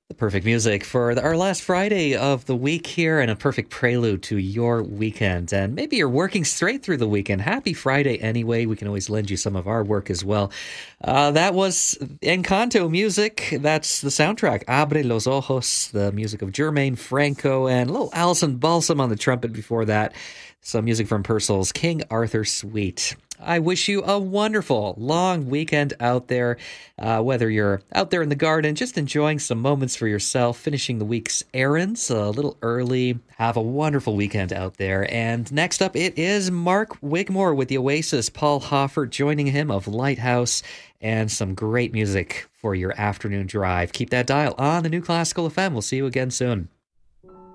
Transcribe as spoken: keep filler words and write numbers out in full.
The perfect music for the, our last Friday of the week here, and a perfect prelude to your weekend. And maybe you're working straight through the weekend. Happy Friday anyway. We can always lend you some of our work as well. Uh, that was Encanto music. That's the soundtrack. Abre los ojos, the music of Jermaine Franco, and a little Alison Balsam on the trumpet before that. Some music from Purcell's King Arthur Suite. I wish you a wonderful long weekend out there, uh, whether you're out there in the garden, just enjoying some moments for yourself, finishing the week's errands a little early. Have a wonderful weekend out there. And next up, it is Mark Wigmore with the Oasis, Paul Hoffert joining him of Lighthouse, and some great music for your afternoon drive. Keep that dial on the New Classical F M. We'll see you again soon.